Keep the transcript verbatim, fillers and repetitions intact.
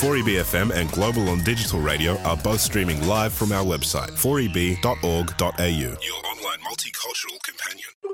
four E B F M and Global on Digital Radio are both streaming live from our website, four e b dot org dot a u. Your online multicultural companion.